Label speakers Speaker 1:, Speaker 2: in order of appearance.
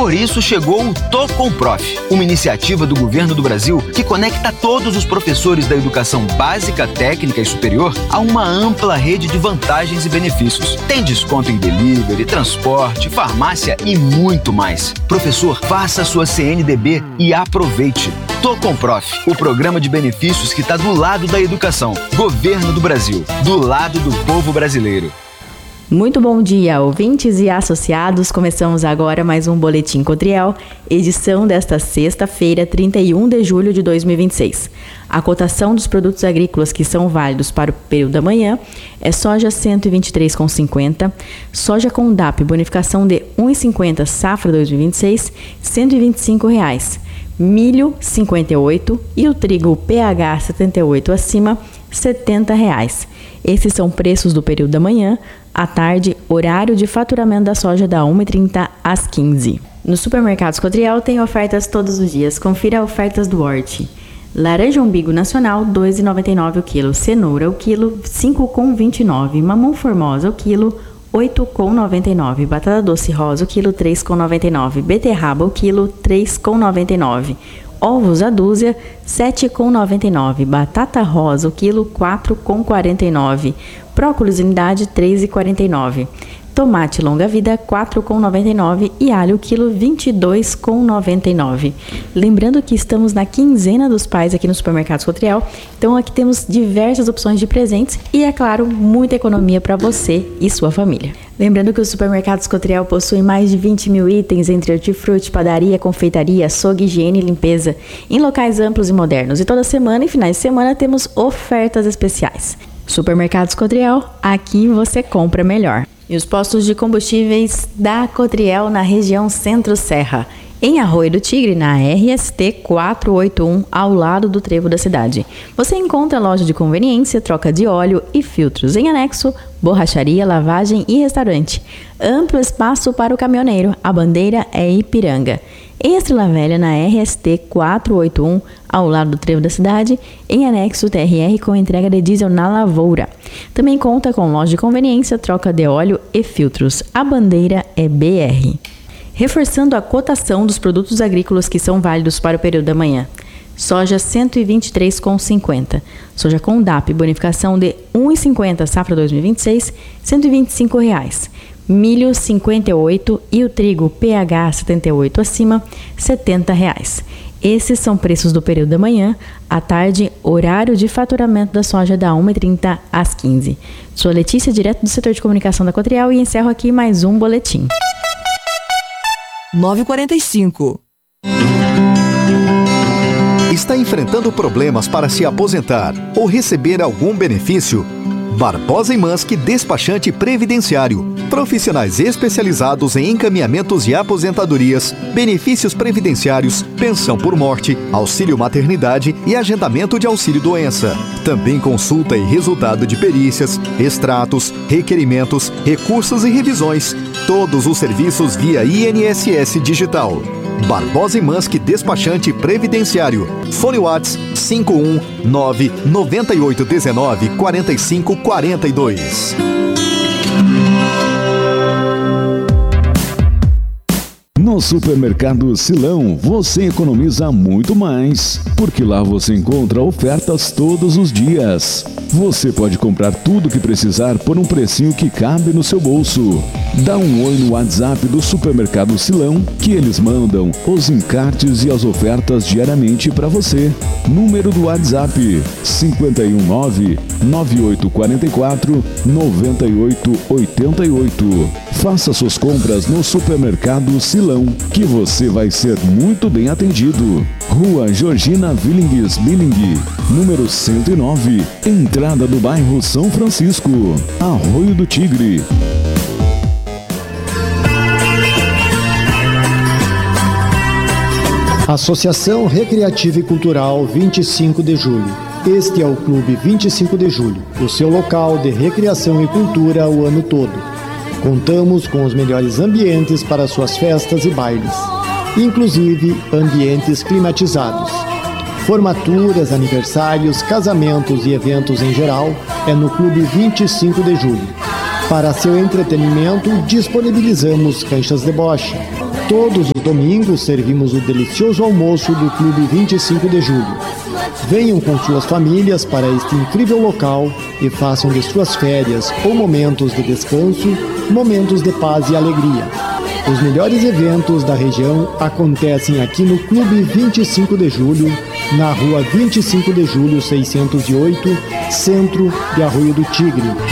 Speaker 1: Por isso chegou o Tô com Prof, uma iniciativa do governo do Brasil que conecta todos os professores da educação básica, técnica e superior a uma ampla rede de vantagens e benefícios. Tem desconto em delivery, transporte, farmácia e muito mais. Professor, faça sua CNDB e aproveite. Tô com Prof, o programa de benefícios que está do lado da educação. Governo do Brasil, do lado do povo brasileiro.
Speaker 2: Muito bom dia, ouvintes e associados. Começamos agora mais um Boletim Cotriel, edição desta sexta-feira, 31 de julho de 2026. A cotação dos produtos agrícolas que são válidos para o período da manhã é soja 123,50, soja com DAP bonificação de 1,50 safra 2026, R$ 125,00. Milho 58 e o trigo PH 78 acima, R$ 70,00. Esses são preços do período da manhã. À tarde, horário de faturamento da soja da 1h30 às 15h. Nos supermercados Cotriel tem ofertas todos os dias. Confira ofertas do Horti. Laranja umbigo nacional, R$ 2,99 o quilo. Cenoura o quilo, R$ 5,29. Mamão formosa o quilo, R$ 8,99. Batata doce rosa o quilo, R$ 3,99. Beterraba o quilo, R$ 3,99. Ovos a dúzia, R$ 7,99. Batata rosa o quilo, R$ 4,49. Própolis unidade, R$ 3,49. Tomate longa-vida, R$ 4,99 e alho quilo, R$ 22,99. Lembrando que estamos na quinzena dos pais aqui no Supermercados Cotriel, então aqui temos diversas opções de presentes e, é claro, muita economia para você e sua família. Lembrando que os Supermercados Cotriel possuem mais de 20 mil itens entre hortifruti, padaria, confeitaria, açougue, higiene e limpeza, em locais amplos e modernos. E toda semana e finais de semana temos ofertas especiais. Supermercados Cotriel, aqui você compra melhor. E os postos de combustíveis da Cotriel na região Centro-Serra. Em Arroio do Tigre, na RST 481, ao lado do trevo da cidade. Você encontra loja de conveniência, troca de óleo e filtros. Em anexo, borracharia, lavagem e restaurante. Amplo espaço para o caminhoneiro. A bandeira é Ipiranga. Em Estrela Velha, na RST 481, ao lado do trevo da cidade, em anexo TRR com entrega de diesel na Lavoura. Também conta com loja de conveniência, troca de óleo e filtros. A bandeira é BR. Reforçando a cotação dos produtos agrícolas que são válidos para o período da manhã. Soja 123,50. Soja com DAP, bonificação de 1,50 safra 2026, R$ 125,00. Milho 58 e o trigo PH 78 acima, R$ 70,00. Esses são preços do período da manhã. À tarde, horário de faturamento da soja da 1h30 às 15h. Sou Letícia, direto do setor de comunicação da Cotriel, e encerro aqui mais um boletim.
Speaker 3: 9h45.
Speaker 4: Está enfrentando problemas para se aposentar ou receber algum benefício? Barbosa e Manski Despachante Previdenciário. Profissionais especializados em encaminhamentos de aposentadorias, benefícios previdenciários, pensão por morte, auxílio maternidade e agendamento de auxílio-doença. Também consulta e resultado de perícias, extratos, requerimentos, recursos e revisões. Todos os serviços via INSS Digital. Barbosa e Manski Despachante Previdenciário. Fone Whats 51998194542.
Speaker 5: No Supermercado Silão, você economiza muito mais, porque lá você encontra ofertas todos os dias. Você pode comprar tudo o que precisar por um precinho que cabe no seu bolso. Dá um oi no WhatsApp do Supermercado Silão, que eles mandam os encartes e as ofertas diariamente para você. Número do WhatsApp 519-9844-9888. Faça suas compras no Supermercado Silão, que você vai ser muito bem atendido. Rua Georgina Willings Billing, número 109, entrada do bairro São Francisco, Arroio do Tigre.
Speaker 6: Associação Recreativa e Cultural 25 de Julho. Este é o Clube 25 de Julho, o seu local de recreação e cultura o ano todo. Contamos com os melhores ambientes para suas festas e bailes, inclusive ambientes climatizados. Formaturas, aniversários, casamentos e eventos em geral é no Clube 25 de Julho. Para seu entretenimento, disponibilizamos canchas de bocha. Todos os domingos servimos o delicioso almoço do Clube 25 de Julho. Venham com suas famílias para este incrível local e façam de suas férias ou momentos de descanso, momentos de paz e alegria. Os melhores eventos da região acontecem aqui no Clube 25 de Julho, na rua 25 de Julho 608, centro de Arroio do Tigre.